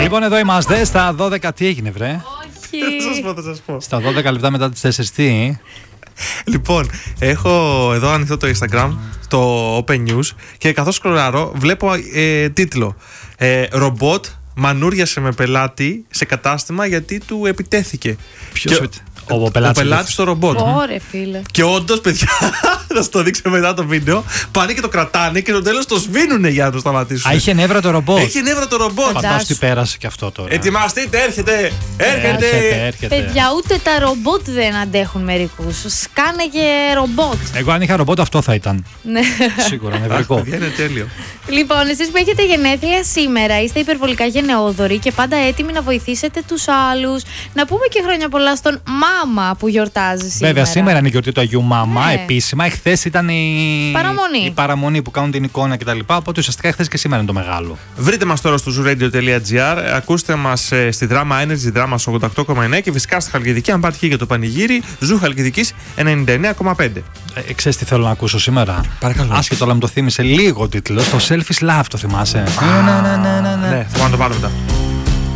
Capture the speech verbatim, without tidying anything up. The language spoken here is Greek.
Λοιπόν, εδώ είμαστε στα δώδεκα. Τι έγινε, βρε? Όχι. Θα σας πω, θα σας πω. Στα δώδεκα λεπτά μετά τις τέσσερις, τι? Λοιπόν, έχω εδώ ανοιχτό το Instagram, το Open News, και καθώς σκρολάρω βλέπω ε, τίτλο ε, «Ρομπότ μανούριασε με πελάτη σε κατάστημα γιατί του επιτέθηκε». Ποιος? Και... Ο, ο πελάτης, ο πελάτης στο ρομπότ. Ωρε φίλε. Και όντως, παιδιά, θα σας το δείξω μετά το βίντεο, πάνε και το κρατάνε και στο τέλος το σβήνουνε για να το σταματήσουν. Α, είχε νεύρα το ρομπότ. Έχει νεύρα το ρομπότ. Φαντάσου τι πέρασε και αυτό τώρα. Ετοιμαστείτε, έρχεται, έρχεται. Έρχεται, έρχεται. Παιδιά, ούτε τα ρομπότ δεν αντέχουν μερικούς. Σκάνε και ρομπότ. Εγώ αν είχα ρομπότ αυτό θα ήταν. Ναι. Σίγουρα, νευρικό. Παιδιά, είναι τέλειο. Λοιπόν, εσείς που έχετε γενέθλια σήμερα, είστε υπερβολικά γενναιόδοροι και πάντα έτοιμοι να βοηθήσετε τους άλλους. Να πούμε και χρόνια πολλά στον Μάμα που γιορτάζει σήμερα. Βέβαια, σήμερα είναι η γιορτή του Αγίου Μάμα, Ναι. επίσημα. Εχθές ήταν η Παραμονή. η παραμονή που κάνουν την εικόνα κτλ. Οπότε ουσιαστικά εχθές και σήμερα είναι το μεγάλο. Βρείτε μας τώρα στο zooradio τελεία gr, ακούστε μας ε, στη Drama Energy Drama ογδόντα οκτώ κόμμα εννέα και φυσικά στη Χαλκιδική, αν πάτε και για το πανηγύρι, Ζου Χαλκιδικής ενενήντα εννέα κόμμα πέντε. Ε, ξέρεις τι θέλω να ακούσω σήμερα? Παρακαλώ. Άσχετο, αλλά μου το θύμισε λίγο ο τίτλος. Το Selfish Love, το θυμάσαι? Ναι, θα πάμε να το πάρω μετά.